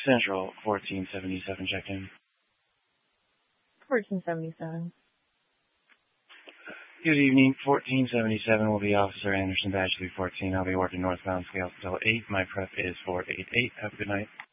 Central, 1477 check-in. 1477. Good evening, 1477 will be Officer Anderson, Badge 314. I'll be working northbound scales until 8. My prep is 488. Have a good night.